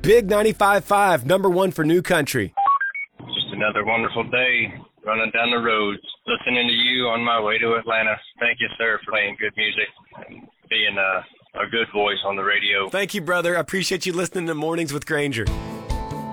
Big 95.5, number one for new country. Just another wonderful day running down the roads, listening to you on my way to Atlanta. Thank you, sir, for playing good music and being a good voice on the radio. Thank you, brother. I appreciate you listening to Mornings with Granger.